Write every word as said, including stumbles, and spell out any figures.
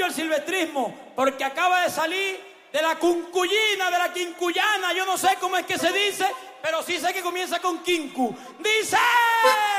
mucho el silvestrismo, porque acaba de salir de la cuncullina, de la quincuyana, yo no sé cómo es que se dice, pero sí sé que comienza con quincu. ¡Dice!